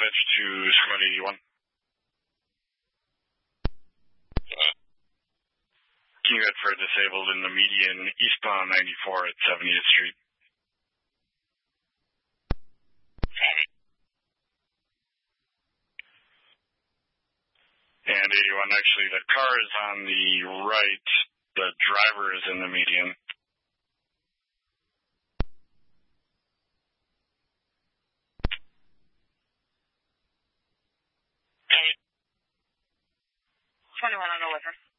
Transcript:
switch to Squad 81. Can you head for disabled in the median eastbound 94 at 70th Street? And 81, actually, the car is on the right. The driver is in the median. Okay. 21 on the liver.